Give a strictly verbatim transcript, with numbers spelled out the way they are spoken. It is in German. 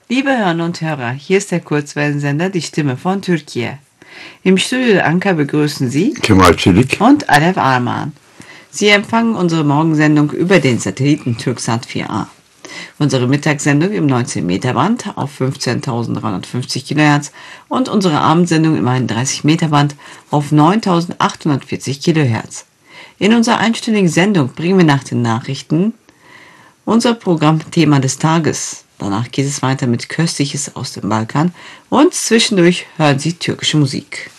Liebe Hörerinnen und Hörer, hier ist der Kurzwellensender Die Stimme von Türkei. Im Studio in Ankara begrüßen Sie Kemal Çelik und Alef Arman. Sie empfangen unsere Morgensendung über den Satelliten Türksat vier a. Unsere Mittagssendung im neunzehn Meter Band auf fünfzehntausenddreihundertfünfzig Kilohertz und unsere Abendsendung im einunddreißig Meter Band auf neuntausendachthundertvierzig Kilohertz. In unserer einstündigen Sendung bringen wir nach den Nachrichten unser Programmthema des Tages. Danach geht es weiter mit Köstliches aus dem Balkan und zwischendurch hören Sie türkische Musik.